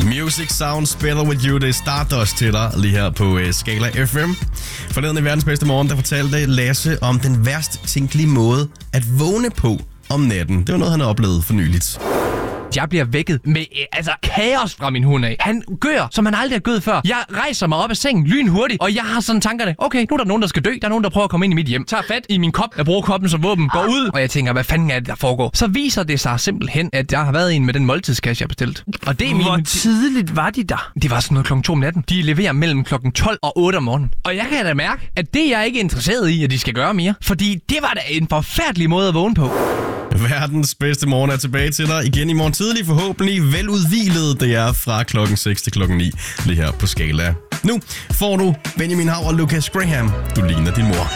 Music sounds better with you. Det er Stardust til dig lige her på Skala FM. Forleden i verdens bedste morgen, der fortalte Lasse om den værst tænkelige måde at vågne på om natten. Det var noget, han har oplevet for nyligt. Jeg bliver vækket med kaos fra min hund af. Han gør, som han aldrig har gået før. Jeg rejser mig op af sengen lynhurtigt, og jeg har sådan tankerne. Okay, nu er der nogen, der skal dø. Der er nogen, der prøver at komme ind i mit hjem. Tager fat i min kop. Jeg bruger koppen som våben. Går ud, og jeg tænker, hvad fanden er det, der foregår? Så viser det sig simpelthen, at jeg har været en med den måltidskasse, jeg bestilt. Og det er Hvor tidligt var de der? Det var sådan noget klokken 2 om natten. De leverer mellem klokken 12 og 8 om morgenen. Og jeg kan da mærke, at det jeg ikke er interesseret i, at de skal gøre mere. Fordi det var da en forfærdelig måde at vågne på. Verdens bedste morgen er tilbage til dig igen i morgen tidlig, forhåbentlig veludhvilet. Det er fra klokken 6 til klokken 9, lige her på Skala. Nu får du Benjamin Hav og Lucas Graham. Du ligner din mor.